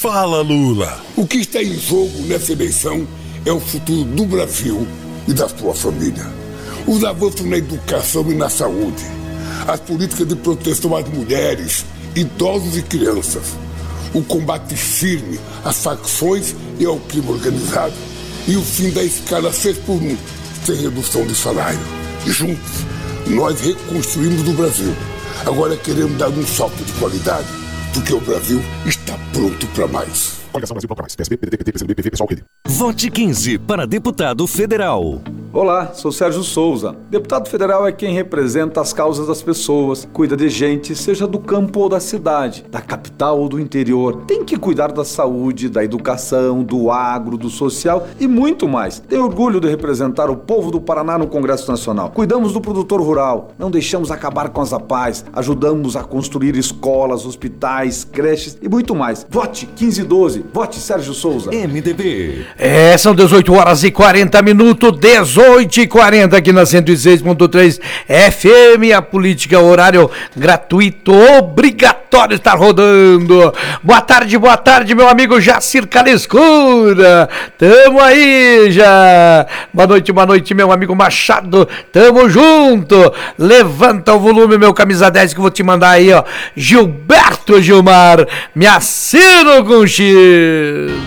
Fala, Lula! O que está em jogo nessa eleição é o futuro do Brasil e da sua família. Os avanços na educação e na saúde, as políticas de proteção às mulheres, idosos e crianças, o combate firme às facções e ao crime organizado e o fim da escala 6 por 1, sem redução de salário. Juntos, nós reconstruímos o Brasil. Agora queremos dar um salto de qualidade, porque o Brasil está pronto para mais. Coligação Brasil Pronto Mais. PSB, PDT, PT, PCdoB, PV, PSOL, Rede. Vote 15 para deputado federal. Olá, sou Sérgio Souza. Deputado federal é quem representa as causas das pessoas, cuida de gente, seja do campo ou da cidade, da capital ou do interior. Tem que cuidar da saúde, da educação, do agro, do social e muito mais. Tenho orgulho de representar o povo do Paraná no Congresso Nacional. Cuidamos do produtor rural, não deixamos acabar com as APAES, ajudamos a construir escolas, hospitais, creches e muito mais. Vote 1512, vote Sérgio Souza. MDB. São 18 horas e 40 minutos, 18h40 aqui na 106.3 FM, a política horário gratuito, obrigatório estar rodando. Boa tarde, meu amigo Jacir Calescura. Tamo aí já. Boa noite, meu amigo Machado. Tamo junto. Levanta o volume, meu camisa 10, que eu vou te mandar aí, ó. Gilberto Gilmar, me assino com X.